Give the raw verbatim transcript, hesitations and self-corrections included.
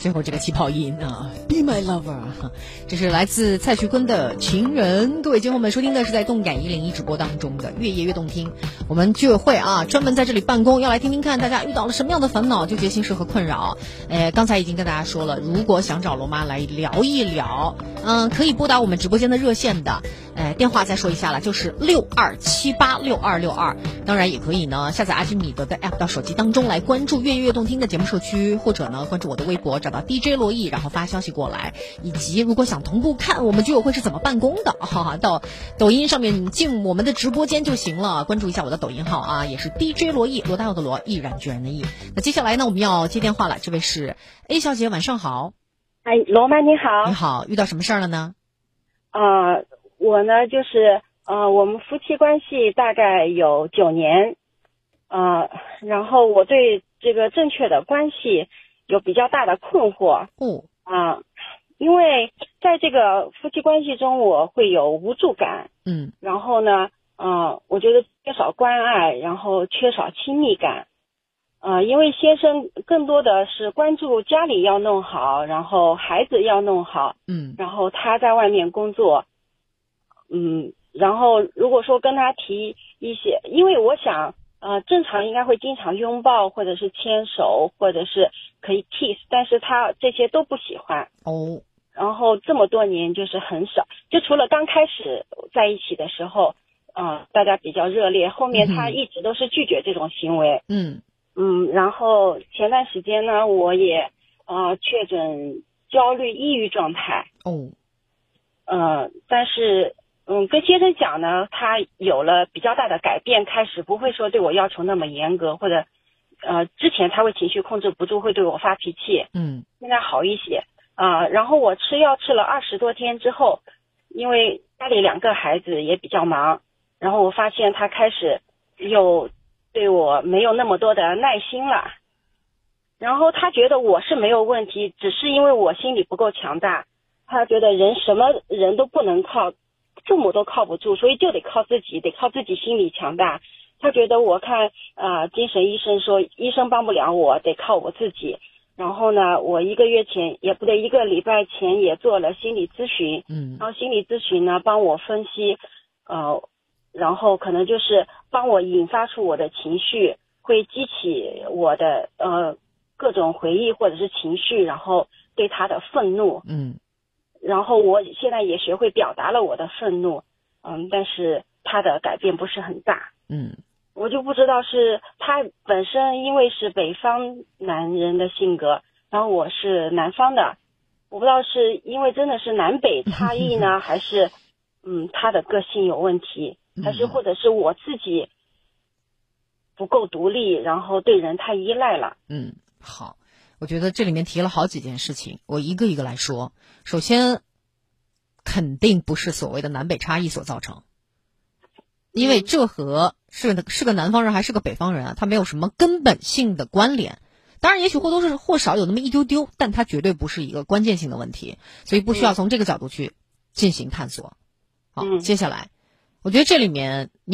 最后这个气泡音啊 ，Be my lover， 这是来自蔡徐坤的情人。各位听众们，收听的是在动感一零一直播当中的越夜越动听。我们居委会啊，专门在这里办公，要来听听看大家遇到了什么样的烦恼、纠结心事和困扰。呃，刚才已经跟大家说了，如果想找罗妈来聊一聊，嗯，可以拨打我们直播间的热线的。呃，电话再说一下了，就是六二七八六二六二。当然也可以呢，下载阿基米德的 app 到手机当中来关注越夜越动听的节目社区，或者呢关注我的微博，找到 D J 罗毅，然后发消息过来。以及如果想同步看我们居委会是怎么办公的，哈哈，到抖音上面进我们的直播间就行了。关注一下我的抖音号啊，也是 D J 罗毅，罗大佑的罗，毅然决然的毅。那接下来呢，我们要接电话了，这位是 A 小姐，晚上好。 哎，罗妈你好。 你好，遇到什么事儿了呢？ 呃，我呢就是呃，我们夫妻关系大概有九年，呃，然后我对这个正确的关系有比较大的困惑。 哦， 啊、呃，因为在这个夫妻关系中，我会有无助感。 嗯， 然后呢，呃，我觉得缺少关爱，然后缺少亲密感。呃，因为先生更多的是关注家里要弄好，然后孩子要弄好， 嗯， 然后他在外面工作，嗯，然后如果说跟他提一些，因为我想，呃，正常应该会经常拥抱，或者是牵手，或者是可以 kiss， 但是他这些都不喜欢。 哦， 然后这么多年就是很少，就除了刚开始在一起的时候，呃，大家比较热烈，后面他一直都是拒绝这种行为。 嗯。 嗯，然后前段时间呢，我也呃确诊焦虑抑郁状态。 哦， 呃，但是嗯，跟先生讲呢，他有了比较大的改变，开始不会说对我要求那么严格，或者呃之前他会情绪控制不住，会对我发脾气。 嗯， 现在好一些啊、呃。然后我吃药吃了二十多天之后，因为家里两个孩子也比较忙，然后我发现他开始又对我没有那么多的耐心了，然后他觉得我是没有问题，只是因为我心里不够强大，他觉得人什么人都不能靠，父母都靠不住，所以就得靠自己，得靠自己心理强大。他觉得我看啊、呃，精神医生说医生帮不了我，得靠我自己。然后呢，我一个月前也不对，一个礼拜前也做了心理咨询， 嗯， 然后心理咨询呢帮我分析，呃。然后可能就是帮我引发出我的情绪，会激起我的呃各种回忆或者是情绪，然后对他的愤怒。 嗯， 然后我现在也学会表达了我的愤怒，嗯，但是他的改变不是很大。 嗯， 我就不知道是他本身因为是北方男人的性格，然后我是南方的，我不知道是因为真的是南北差异呢，还是嗯他的个性有问题。还是或者是我自己不够独立，然后对人太依赖了。 嗯，好，我觉得这里面提了好几件事情，我一个一个来说。首先，肯定不是所谓的南北差异所造成，因为这和是是个南方人还是个北方人啊，他没有什么根本性的关联。当然，也许或多或少有那么一丢丢，但它绝对不是一个关键性的问题，所以不需要从这个角度去进行探索。好，接下来。我觉得这里面